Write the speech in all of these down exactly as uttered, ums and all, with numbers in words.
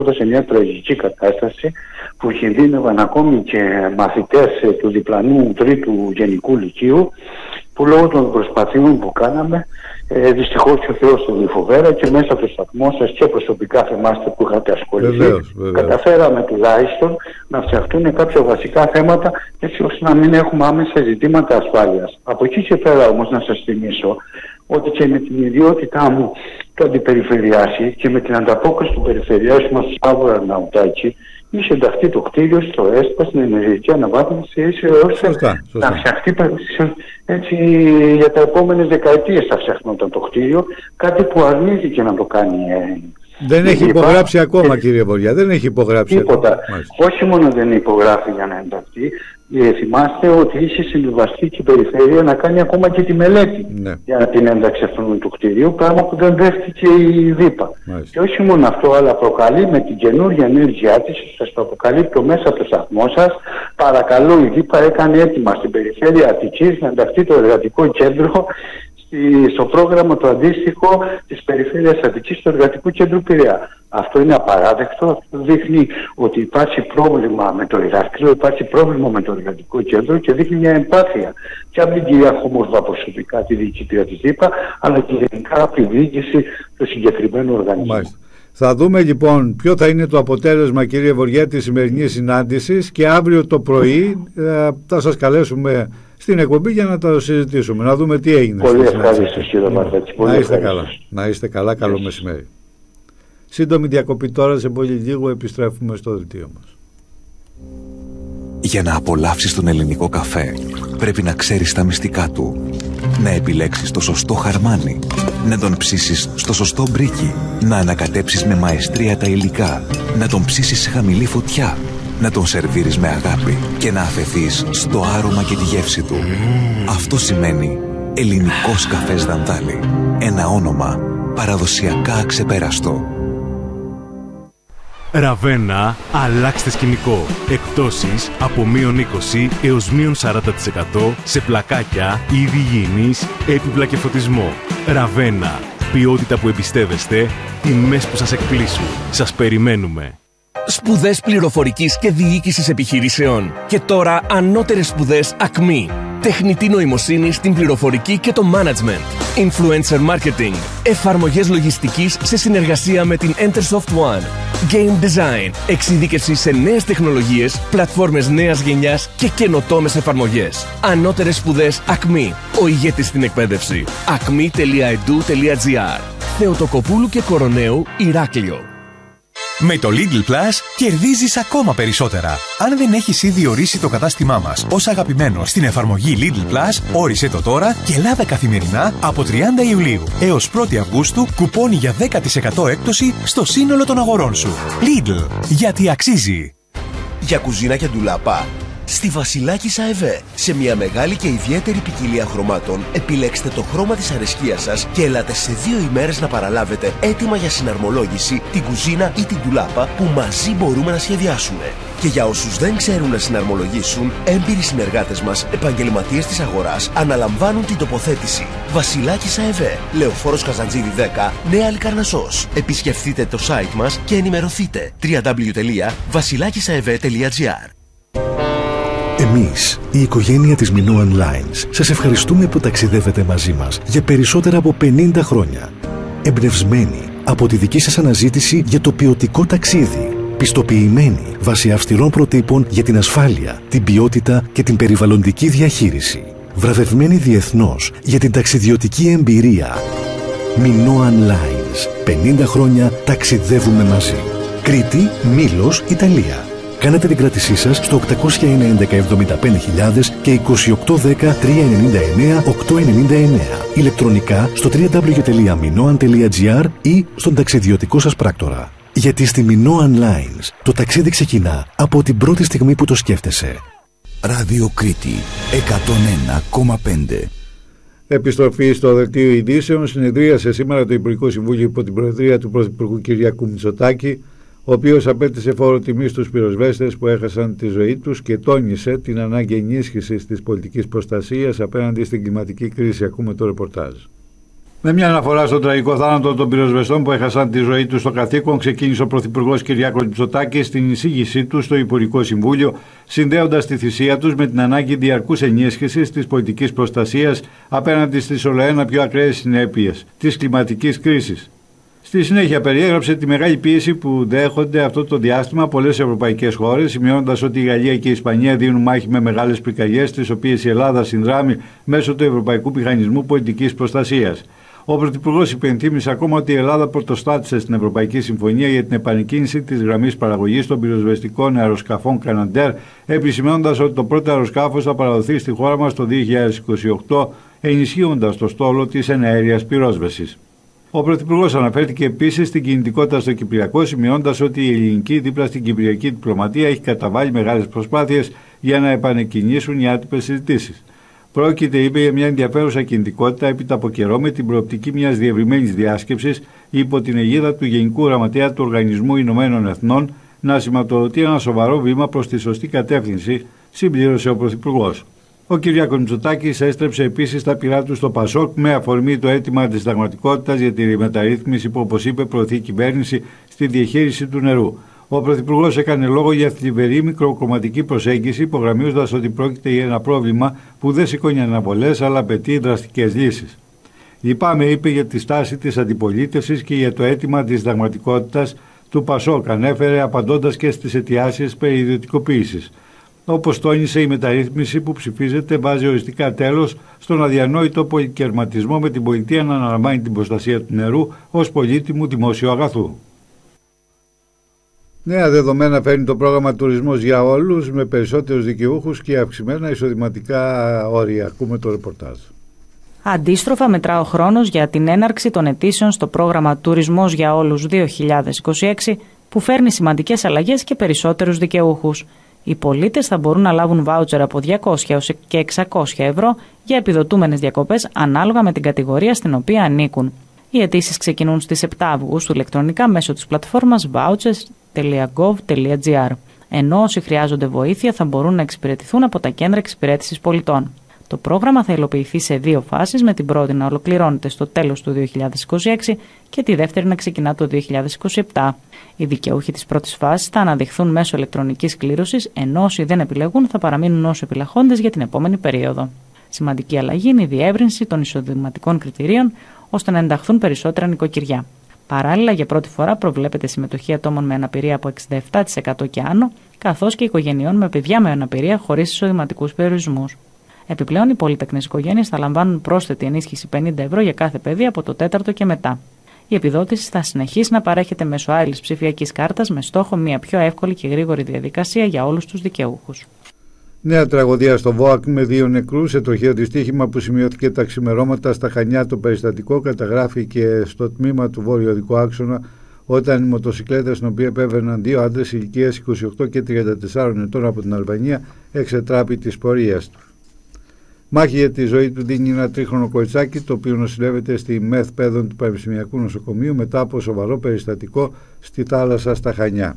σε μια τραγική κατάσταση που κινδύνευαν ακόμη και μαθητές του διπλανού τρίτου γενικού λυκείου, που λόγω των προσπαθειών που κάναμε, ε, δυστυχώς και ο Θεός το φοβέρα και μέσα από το σταθμό σας και προσωπικά θεμάστε που είχατε ασχοληθεί, βεβαίως, βεβαίως. καταφέραμε τουλάχιστον να φτιαχτούν κάποια βασικά θέματα, έτσι ώστε να μην έχουμε άμεσα ζητήματα ασφάλειας. Από εκεί και πέρα όμως να σας θυμίσω ότι και με την ιδιότητά μου του αντιπεριφερειάρχη και με την ανταπόκριση του περιφερειάρχη μας Σταύρο Αρναουτάκη, είχε ενταχθεί το κτίριο στο ΕΣΠΑ στην ενεργειακή αναβάθμιση, έτσι ώστε σωστά, σωστά. να φτιαχτεί, έτσι, για τα επόμενες δεκαετίες θα φτιαχνόταν το κτίριο, κάτι που αρνήθηκε να το κάνει. Δεν έχει υπογράψει ακόμα, κύριε Βοριά, δεν έχει υπογράψει τίποτα. ακόμα. Όχι μόνο δεν υπογράφει για να ενταχθεί, ε, θυμάστε ότι είχε συμβιβαστεί και η περιφέρεια να κάνει ακόμα και τη μελέτη, ναι, για την ένταξη αυτού του κτηρίου, πράγμα που δεν δέχτηκε η ΔΥΠΑ. Και όχι μόνο αυτό, αλλά προκαλεί με την καινούργια ενέργειά της, σας το αποκαλύπτω μέσα από το σταθμό σας, παρακαλώ, η ΔΥΠΑ έκανε έτοιμα στην περιφέρεια Αττικής να ενταχθεί το εργατικό κέντρο στο πρόγραμμα το αντίστοιχο της Περιφέρειας Αττικής στο Εργατικό Κέντρο Πειραιά. Αυτό είναι απαράδεκτο. Αυτό δείχνει ότι υπάρχει πρόβλημα με το Ηράκλειο, υπάρχει πρόβλημα με το Εργατικό Κέντρο και δείχνει μια εμπάθεια και από την κυρία Χωμόσβα προσωπικά, τη διοικήτρια της ΔΥΠΑ, αλλά και γενικά από τη διοίκηση του συγκεκριμένου οργανισμού. Μάλιστα. Θα δούμε λοιπόν ποιο θα είναι το αποτέλεσμα, κύριε Βοριά, της σημερινής συνάντησης και αύριο το πρωί ε, θα σας καλέσουμε στην εκπομπή για να τα συζητήσουμε, να δούμε τι έγινε. Πολύ ευχαριστώ, κύριε Μαρτάκη. Να είστε καλά. Να είστε καλά, καλό yes. μεσημέρι. Σύντομη διακοπή τώρα, σε πολύ λίγο επιστρέφουμε στο δελτίο μας. Για να απολαύσεις τον ελληνικό καφέ, πρέπει να ξέρεις τα μυστικά του. Να επιλέξεις το σωστό χαρμάνι, να τον ψήσεις στο σωστό μπρίκι, να ανακατέψεις με μαεστρία τα υλικά, να τον ψήσεις σε χαμηλή φωτιά, να τον σερβίρεις με αγάπη και να αφαιθείς στο άρωμα και τη γεύση του. Mm. Αυτό σημαίνει ελληνικός καφές Δανδάλη. Ένα όνομα παραδοσιακά αξεπέραστο. Ραβένα, αλλάξτε σκηνικό. Εκπτώσεις από μείον είκοσι έως μείον σαράντα τοις εκατό σε πλακάκια, είδη υγιεινής, έπιπλα και φωτισμό. Ραβένα, ποιότητα που εμπιστεύεστε, τιμές που σας εκπλήσουν. Σας περιμένουμε. Σπουδές πληροφορικής και διοίκησης επιχειρήσεων. Και τώρα ανώτερες σπουδές ΑΚΜΗ. Τεχνητή νοημοσύνη στην πληροφορική και το management. Influencer marketing. Εφαρμογές λογιστικής σε συνεργασία με την Entersoft One. Game design. Εξειδίκευση σε νέες τεχνολογίες, πλατφόρμες νέας γενιάς και καινοτόμες εφαρμογές. Ανώτερες σπουδές ΑΚΜΗ. Ο ηγέτης στην εκπαίδευση. ακμή τελεία ι ντι ου τελεία τζι άρ. Θεοτοκοπούλου και Κοροναίου, Ηράκλειο. Με το Lidl Plus κερδίζεις ακόμα περισσότερα. Αν δεν έχεις ήδη ορίσει το κατάστημά μας ως αγαπημένο στην εφαρμογή Lidl Plus, όρισε το τώρα και λάβε καθημερινά από τριάντα Ιουλίου έως πρώτη Αυγούστου κουπόνι για δέκα τοις εκατό έκπτωση στο σύνολο των αγορών σου. Lidl, γιατί αξίζει. Για κουζίνα και ντουλάπα, στη Βασιλάκης ΑΕΒ. Σε μια μεγάλη και ιδιαίτερη ποικιλία χρωμάτων, επιλέξτε το χρώμα της αρεσκίας σας και ελάτε σε δύο ημέρες να παραλάβετε έτοιμα για συναρμολόγηση την κουζίνα ή την ντουλάπα που μαζί μπορούμε να σχεδιάσουμε. Και για όσους δεν ξέρουν να συναρμολογήσουν, έμπειροι συνεργάτες μας, επαγγελματίες της αγοράς, αναλαμβάνουν την τοποθέτηση. Βασιλάκης ΑΕΒ, Λεωφόρος Καζαντζίδη δέκα, Νέα Λικαρνασσός. Επισκεφτείτε το site μας και ενημερωθείτε. double-u double-u double-u τελεία βασιλάκης αεβ τελεία τζι άρ. Εμείς, η οικογένεια της Minoan Lines, σας ευχαριστούμε που ταξιδεύετε μαζί μας για περισσότερα από πενήντα χρόνια. Εμπνευσμένοι από τη δική σας αναζήτηση για το ποιοτικό ταξίδι. Πιστοποιημένοι βάσει αυστηρών προτύπων για την ασφάλεια, την ποιότητα και την περιβαλλοντική διαχείριση. Βραβευμένοι διεθνώς για την ταξιδιωτική εμπειρία. Minoan Lines. πενήντα χρόνια ταξιδεύουμε μαζί. Κρήτη, Μήλος, Ιταλία. Κάνετε την κράτησή σας στο οκτακόσια έντεκα εβδομήντα πέντε χιλιάδες και είκοσι οκτώ δέκα τριακόσια ενενήντα εννέα οκτακόσια ενενήντα εννέα. Ηλεκτρονικά στο double-u double-u double-u τελεία minoan τελεία τζι άρ ή στον ταξιδιωτικό σας πράκτορα. Γιατί στη Minoan Lines το ταξίδι ξεκινά από την πρώτη στιγμή που το σκέφτεσαι. Ράδιο Κρήτη εκατόν ένα κόμμα πέντε. Επιστροφή στο δελτίο ειδήσεων. Συνεδρίασε σήμερα το Υπουργικό Συμβούλιο υπό την προεδρία του Πρωθυπουργού Κυριάκου Μητσοτάκη, ο οποίος απέτησε φόρο τιμή στους πυροσβέστες που έχασαν τη ζωή τους και τόνισε την ανάγκη ενίσχυσης της πολιτικής προστασίας απέναντι στην κλιματική κρίση. Ακούμε το ρεπορτάζ. Με μια αναφορά στον τραγικό θάνατο των πυροσβεστών που έχασαν τη ζωή τους στο καθήκον, ξεκίνησε ο Πρωθυπουργός Κυριάκος Μητσοτάκης στην εισήγησή του στο Υπουργικό Συμβούλιο, συνδέοντας τη θυσία τους με την ανάγκη διαρκούς ενίσχυσης της πολιτικής προστασίας απέναντι στις ολοένα πιο ακραίες συνέπειες της κλιματικής κρίσης. Στη συνέχεια περιέγραψε τη μεγάλη πίεση που δέχονται αυτό το διάστημα πολλές ευρωπαϊκές χώρες, σημειώνοντας ότι η Γαλλία και η Ισπανία δίνουν μάχη με μεγάλες πυρκαγιές, τις οποίες η Ελλάδα συνδράμει μέσω του Ευρωπαϊκού Μηχανισμού Πολιτικής Προστασίας. Ο Πρωθυπουργός υπενθύμησε ακόμα ότι η Ελλάδα πρωτοστάτησε στην Ευρωπαϊκή Συμφωνία για την επανεκκίνηση της γραμμής παραγωγής των πυροσβεστικών αεροσκαφών Canadair, επισημαίνοντας ότι το πρώτο αεροσκάφος θα παραδοθεί στη χώρα μας το δύο χιλιάδες είκοσι οκτώ, ενισχύοντας το στόλο της εναέριας πυρόσβεσης. Ο Πρωθυπουργός αναφέρθηκε επίσης στην κινητικότητα στο Κυπριακό, σημειώνοντας ότι η ελληνική δίπλα στην κυπριακή διπλωματία έχει καταβάλει μεγάλες προσπάθειες για να επανεκκινήσουν οι άτυπες συζητήσεις. Πρόκειται, είπε, για μια ενδιαφέρουσα κινητικότητα έπειτα από καιρό με την προοπτική μιας διευρυμένης διάσκεψης υπό την αιγίδα του Γενικού Γραμματέα του Οργανισμού Ηνωμένων Εθνών να σηματοδοτεί ένα σοβαρό βήμα προς τη σωστή κατεύθυνση, συμπλήρωσε ο Πρωθυπουργός. Ο Κυριάκος Μητσοτάκης έστρεψε επίσης τα πειρά του στο Πασόκ με αφορμή το αίτημα της συνταγματικότητας για τη μεταρρύθμιση που, όπως είπε, προωθεί η κυβέρνηση στη διαχείριση του νερού. Ο Πρωθυπουργός έκανε λόγο για θλιβερή μικροκομματική προσέγγιση, υπογραμμίζοντας ότι πρόκειται για ένα πρόβλημα που δεν σηκώνει αναβολές αλλά απαιτεί δραστικές λύσεις. Λυπάμαι, είπε, για τη στάση της αντιπολίτευσης και για το αίτημα της συνταγματικότητας του Πασόκ, ανέφερε απαντώντας και στις αιτιάσεις περί ιδιωτικοποίησης. Όπως τόνισε, η μεταρρύθμιση που ψηφίζεται βάζει οριστικά τέλος στον αδιανόητο πολυκερματισμό με την πολιτεία να αναλαμβάνει την προστασία του νερού ως πολύτιμου δημόσιου αγαθού. Νέα δεδομένα φέρνει το πρόγραμμα Τουρισμός για Όλους με περισσότερους δικαιούχους και αυξημένα εισοδηματικά όρια. Ακούμε το ρεπορτάζ. Αντίστροφα, μετρά ο χρόνος για την έναρξη των αιτήσεων στο πρόγραμμα Τουρισμός για Όλους δύο χιλιάδες είκοσι έξι, που φέρνει σημαντικές αλλαγές και περισσότερους δικαιούχους. Οι πολίτες θα μπορούν να λάβουν βάουτσερ από διακόσια και εξακόσια ευρώ για επιδοτούμενες διακοπές ανάλογα με την κατηγορία στην οποία ανήκουν. Οι αιτήσεις ξεκινούν στις επτά Αυγούστου ηλεκτρονικά μέσω της πλατφόρμας vouchers τελεία gov τελεία gr, ενώ όσοι χρειάζονται βοήθεια θα μπορούν να εξυπηρετηθούν από τα κέντρα εξυπηρέτησης πολιτών. Το πρόγραμμα θα υλοποιηθεί σε δύο φάσεις, με την πρώτη να ολοκληρώνεται στο τέλος του δύο χιλιάδες είκοσι έξι και τη δεύτερη να ξεκινά το δύο χιλιάδες είκοσι επτά. Οι δικαιούχοι της πρώτης φάσης θα αναδειχθούν μέσω ηλεκτρονικής κλήρωσης, ενώ όσοι δεν επιλεγούν θα παραμείνουν ως επιλαχόντες για την επόμενη περίοδο. Σημαντική αλλαγή είναι η διεύρυνση των εισοδηματικών κριτηρίων, ώστε να ενταχθούν περισσότερα νοικοκυριά. Παράλληλα, για πρώτη φορά προβλέπεται συμμετοχή ατόμων με αναπηρία από εξήντα επτά τοις εκατό και άνω, καθώς και οικογενειών με παιδιά με αναπηρία χωρίς εισοδηματικούς περιορισμούς. Επιπλέον, οι πολυτεκνές οικογένειες θα λαμβάνουν πρόσθετη ενίσχυση πενήντα ευρώ για κάθε παιδί από το τέταρτο και μετά. Η επιδότηση θα συνεχίσει να παρέχεται μέσω άειλης ψηφιακής κάρτας, με στόχο μια πιο εύκολη και γρήγορη διαδικασία για όλους τους δικαιούχους. Νέα τραγωδία στο ΒΟΑΚ με δύο νεκρούς σε τροχαίο δυστύχημα που σημειώθηκε τα ξημερώματα στα Χανιά. Το περιστατικό καταγράφηκε στο τμήμα του βόρειο-οδικού άξονα, όταν η μοτοσυκλέτα στην οποία επέβαιναν δύο άντρες ηλικίας είκοσι οκτώ και τριάντα τεσσάρων ετών από την Αλβανία εξετράπη της πορείας του. Μάχη για τη ζωή του δίνει ένα τρίχρονο κοριτσάκι, το οποίο νοσηλεύεται στη ΜΕΘ Παιδών του Πανεπιστημιακού Νοσοκομείου μετά από σοβαρό περιστατικό στη θάλασσα στα Χανιά.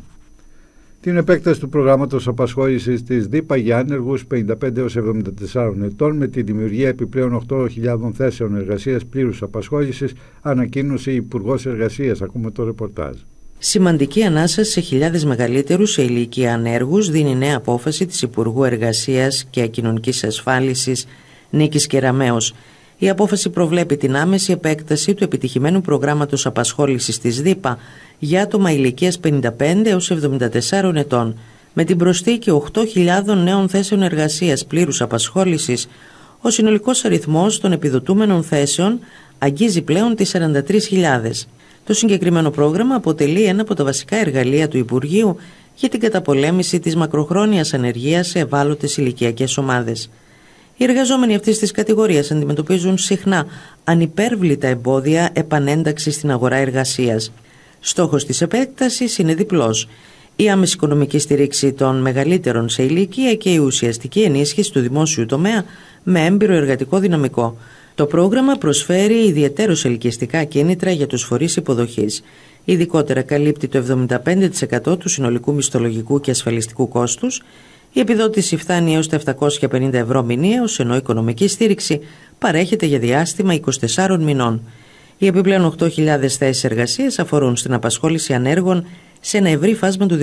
Την επέκταση του προγράμματος απασχόλησης της ΔΥΠΑ για άνεργους πενήντα πέντε έως εβδομήντα τεσσάρων ετών με τη δημιουργία επιπλέον οκτώ χιλιάδων θέσεων εργασίας πλήρους απασχόλησης, ανακοίνωσε η Υπουργός Εργασίας. Ακούμε το ρεπορτάζ. Σημαντική ανάσταση σε χιλιάδες μεγαλύτερους σε ηλικία ανέργους δίνει νέα απόφαση της Υπουργού Εργασίας και Κοινωνικής Ασφάλισης Νίκης Κεραμέως. Η απόφαση προβλέπει την άμεση επέκταση του επιτυχημένου προγράμματος απασχόλησης της ΔΥΠΑ για άτομα ηλικίας πενήντα πέντε έως εβδομήντα τεσσάρων ετών, με την προσθήκη οκτώ χιλιάδων νέων θέσεων εργασίας πλήρους απασχόλησης. Ο συνολικός αριθμός των επιδοτούμενων θέσεων αγγίζει πλέον τις σαράντα τρεις χιλιάδες. Το συγκεκριμένο πρόγραμμα αποτελεί ένα από τα βασικά εργαλεία του Υπουργείου για την καταπολέμηση της μακροχρόνιας ανεργίας σε ευάλωτες ηλικιακές ομάδες. Οι εργαζόμενοι αυτής της κατηγορίας αντιμετωπίζουν συχνά ανυπέρβλητα εμπόδια επανένταξης στην αγορά εργασίας. Στόχος της επέκτασης είναι διπλός: η άμεση οικονομική στήριξη των μεγαλύτερων σε ηλικία και η ουσιαστική ενίσχυση του δημόσιου τομέα με έμπειρο εργατικό δυναμικό. Το πρόγραμμα προσφέρει ιδιαιτέρως ελκυστικά κίνητρα για τους φορείς υποδοχής. Ειδικότερα καλύπτει το εβδομήντα πέντε τοις εκατό του συνολικού μισθολογικού και ασφαλιστικού κόστους. Η επιδότηση φτάνει έως τα επτακόσια πενήντα ευρώ μηνιαίως, ενώ η οικονομική στήριξη παρέχεται για διάστημα είκοσι τεσσάρων μηνών. Οι επιπλέον οκτώ χιλιάδες θέσεις εργασίας αφορούν στην απασχόληση ανέργων σε ένα ευρύ φάσμα του